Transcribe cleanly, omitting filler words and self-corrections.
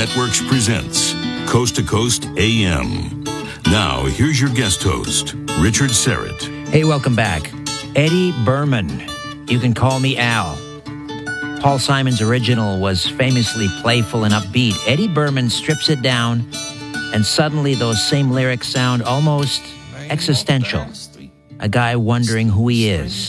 Networks presents Coast to Coast AM. Now, here's your guest host, Richard Serrett. Hey, welcome back. Eddie Berman. You can call me Al. Paul Simon's original was famously playful and upbeat. Eddie Berman strips it down, and suddenly those same lyrics sound almost existential. A guy wondering who he is.